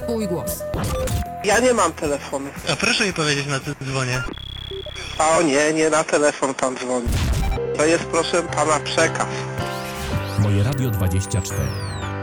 Twój głos. Ja nie mam telefonu. A proszę mi powiedzieć, na co dzwonię. O nie, nie na telefon pan dzwoni. To jest, proszę pana, przekaz. Moje Radio 24.